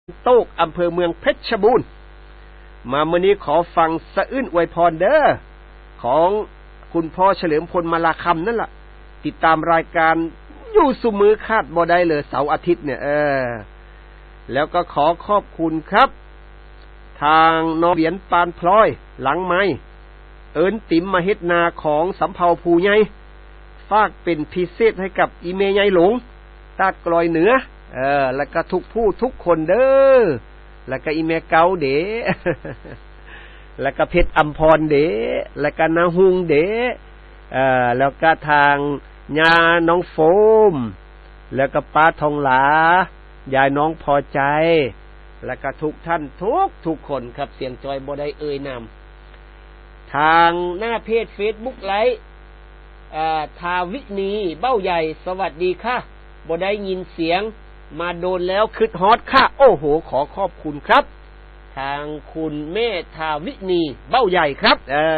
โตกอำเภอเมืองเพชรบูรณ์มามื้อนี้ขอฟังสะอื้นอวยพรเด้อของคุณพ่อเฉลิมพลมาลาคำนั่นล่ะติดตามรายการอยู่ซุมือคาดบ่ได้เลยเสาร์อาทิตย์เนี่ยแล้วก็ขอขอบคุณครับทางน้องเหรียญปานพลอยหลังไม้เอิ้นติ๋มมาเฮ็ดนาของสำเภาภูใหญ่ฝากเป็นพิเศษให้กับอีเมใหญ่หลงตาดกลอยเหนือแล้วก็ทุกผู้ทุกคนเด้อแล้วก็อีเมเกาเด๋ แล้วก็เพชรอัมพรเด๋แล้วก็นาหุงเด๋แล้วก็ทางญาน้องโฟมแล้วก็ป้าทองหลายายน้องพอใจแล้วก็ทุกท่านทุกคนครับเสียงจอยบ่ได้เอ่ยนามทางหน้าเพจ Facebook ไลฟ์ทาวินีเบ้าใหญ่สวัสดีค่ะบ่ได้ยินเสียงมาโดนแล้วคิดฮอตค่ะโอ้โหขอขอบคุณครับทางคุณแม่ทาวินีเบ้าใหญ่ครับ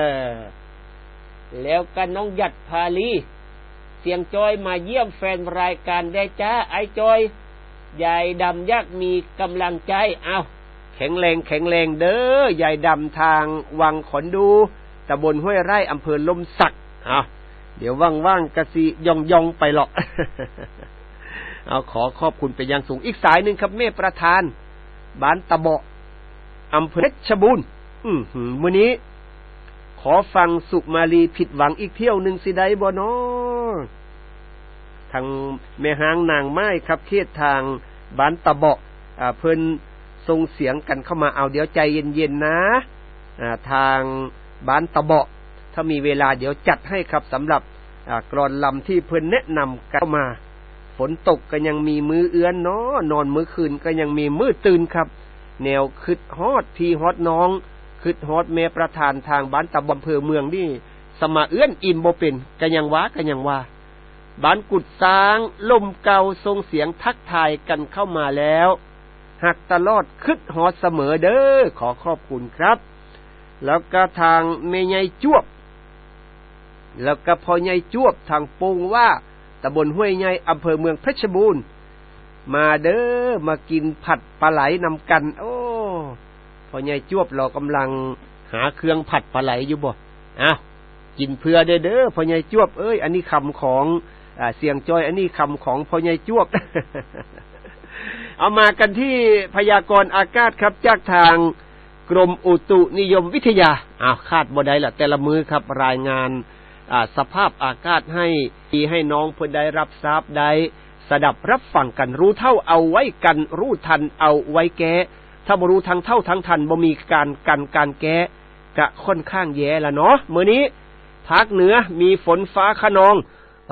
แล้วก็น้องหยัดพาลีเสียงจอยมาเยี่ยมแฟนรายการได้จ้าไอ้จอยยายดำยักมีกำลังใจเอาแข็งแรงเด้อยายดำทางวังขอนดูตำบลห้วยไร่อำเภอลมสักเดี๋ยวว่างๆกะสิย่องไปหรอก เอาขอขอบคุณไปยังสูงอีกสายหนึ่งครับแม่ประธานบ้านตะเบาะอำเภอเพชรบูรณ์มื้อนี้ขอฟังสุมาลีผิดหวังอีกเที่ยวหนึ่งสิได้บ่น้อทางแม่หางนางไม้ครับเขตทางบ้านตะเบาะเพิ่นส่งเสียงกันเข้ามาเอาเดี๋ยวใจเย็นๆนะทางบ้านตะเบาะถ้ามีเวลาเดี๋ยวจัดให้ครับสำหรับกลอนลำที่เพิ่นแนะนำเข้ามาฝนตกก็ยังมีมือเอื้อนเนาะนอนมื้อคืนก็ยังมีมือตื่นครับแนวคิดฮอดพี่ฮอดน้องคิดฮอดแม่ประธานทางบ้านตะบอำเภอเมืองนี่สมาเอื้อนอิ่มบ่เป็นก็ยังว่าบ้านกุดสร้างลมเก่าทรงเสียงทักทายกันเข้ามาแล้วหักตลอดคิดฮอดเสมอเด้อขอขอบคุณครับแล้วก็ทางแม่ใหญ่จวบแล้วก็พ่อใหญ่จวบทางปงว่าตำบลห้วยใหญ่อำเภอเมืองเพชรบูรณ์มาเด้อมากินผัดปลาไหลนำกันโอ้พ่อใหญ่จวบเรากำลังหาเครื่องผัดปลาไหลอยู่บ่กินเพื่อเด้อพ่อใหญ่จวบเอ้ยอันนี้คำของเสียงจอยอันนี้คำของพ่อใหญ่จวบ เอามากันที่พยากรณ์อากาศครับจากทางกรมอุตุนิยมวิทยาคาดบ่ได้ละแต่ละมือครับรายงานสภาพอากาศให้น้องเพื่อได้รับทราบได้สดับรับฟังกันรู้เท่าเอาไว้กันรู้ทันเอาไว้แก้ถ้าบ่รู้ทั้งเท่าทั้งทันบ่มีการแก้กะค่อนข้างแย่ละเนาะมื้อนี้ภาคเหนือมีฝนฟ้าคะนอง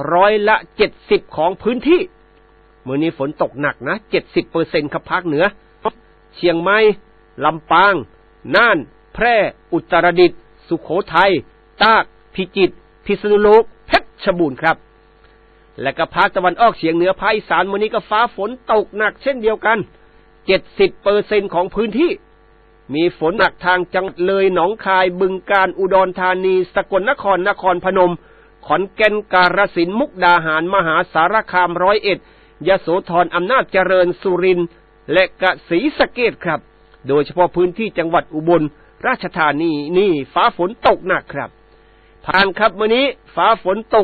70%ของพื้นที่มื้อนี้ฝนตกหนักนะ 70% ครับภาคเหนือเชียงใหม่ลำปางน่านแพร่อุตรดิตถ์สุโขทัยตากพิจิตรพิษณุโลกเพชรบูรณ์ครับและก็ภาคตะวันออกเฉียงเหนือภาคอีสานมื้อนี้ก็ฟ้าฝนตกหนักเช่นเดียวกัน 70% ของพื้นที่มีฝนหนักทางจังหวัดเลยหนองคายบึงกาฬอุดรธานีสกลนครนครพนมขอนแก่นกาฬสินธุ์มุกดาหารมหาสารคาม101ยโสธรอำนาจเจริญสุรินทร์และกศรีสะเกษครับโดยเฉพาะพื้นที่จังหวัดอุบลราชธานีนี่ฟ้าฝนตกหนักครับผ่านครับมื้อนี้ฟ้าฝนตก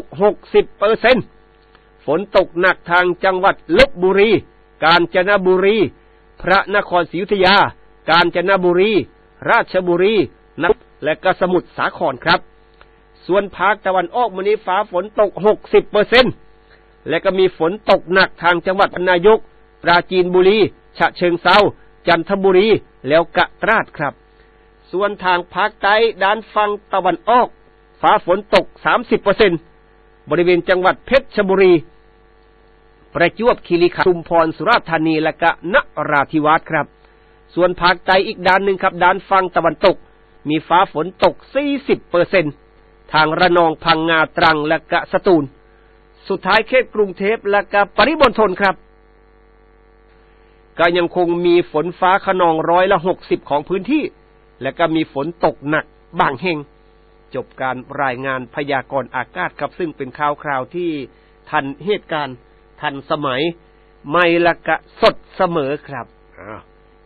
60% ฝนตกหนักทางจังหวัดลพบุรีกาญจนบุรีพระนครศรีอยุธยากาญจนบุรีราชบุรีและก็สมุทรสาครครับส่วนภาคตะวันออกมื้อนี้ฟ้าฝนตก 60% และก็มีฝนตกหนักทางจังหวัดนายกปราจีนบุรีฉะเชิงเทราจันทบุรีแล้วก็ตราดครับส่วนทางภาคใต้ด้านฝั่งตะวันออกฟ้าฝนตก 30% บริเวณจังหวัดเพชรบุรีประจวบคีรีขันธ์ชุมพรสุราษฎร์ธานีและก็นราธิวาสครับส่วนภาคใต้อีกด้านหนึ่งครับด้านฝั่งตะวันตกมีฟ้าฝนตก 40% ทางระนองพังงาตรังและก็สตูลสุดท้ายเขตกรุงเทพและก็ปริมณฑลครับก็ยังคงมีฝนฟ้าคะนอง60%ของพื้นที่และก็มีฝนตกหนักบางแห่งจบการรายงานพยากรณ์อากาศครับซึ่งเป็นข่าวคราวที่ทันเหตุการณ์ทันสมัยไม่ละกะสดเสมอครับ